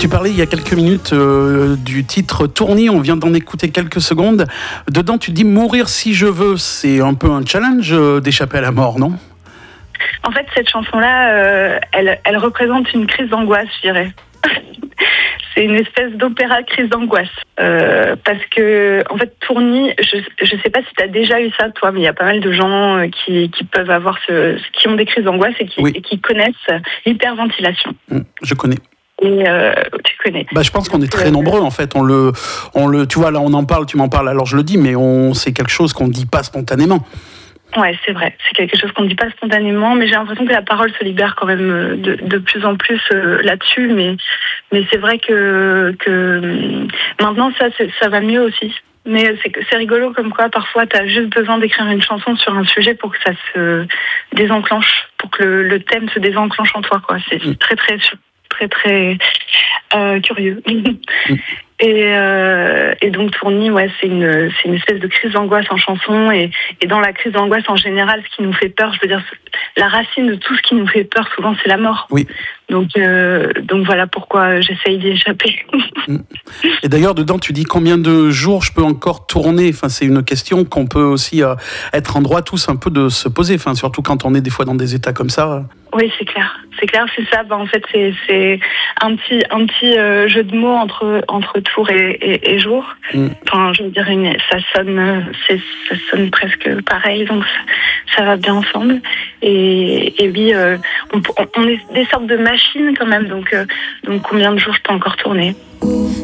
Tu parlais il y a quelques minutes du titre Tournis, on vient d'en écouter quelques secondes. Dedans, tu dis mourir si je veux. C'est un peu un challenge d'échapper à la mort, non ? En fait, cette chanson-là, elle représente une crise d'angoisse, je dirais. C'est une espèce d'opéra crise d'angoisse. Parce que, en fait, Tournis, je sais pas si tu as déjà eu ça, toi, mais il y a pas mal de gens qui peuvent avoir qui ont des crises d'angoisse et qui connaissent l'hyperventilation. Je connais. Et tu connais. Je pense qu'on est très nombreux, en fait. Tu vois, là, on en parle, tu m'en parles, alors je le dis, mais c'est quelque chose qu'on ne dit pas spontanément. Ouais, c'est vrai. C'est quelque chose qu'on ne dit pas spontanément, mais j'ai l'impression que la parole se libère quand même de plus en plus là-dessus. Mais c'est vrai que maintenant, ça va mieux aussi. Mais c'est rigolo comme quoi, parfois, tu as juste besoin d'écrire une chanson sur un sujet pour que ça se désenclenche, pour que le thème se désenclenche en toi, quoi. C'est très, très, très, très curieux. Et donc Tournis, c'est une espèce de crise d'angoisse en chanson, et dans la crise d'angoisse en général, ce qui nous fait peur, je veux dire, la racine de tout ce qui nous fait peur souvent, c'est la mort. Oui. Donc voilà pourquoi j'essaye d'y échapper. Et d'ailleurs, dedans, tu dis combien de jours je peux encore tourner. Enfin, c'est une question qu'on peut aussi être en droit tous un peu de se poser. Enfin, surtout quand on est des fois dans des états comme ça. Oui, c'est clair, c'est ça. En fait, c'est un petit jeu de mots entre tour et jour. Enfin, je veux dire, ça sonne presque pareil, donc ça va bien ensemble. Et oui, on est des sortes de machines quand même. Donc combien de jours je peux encore tourner ?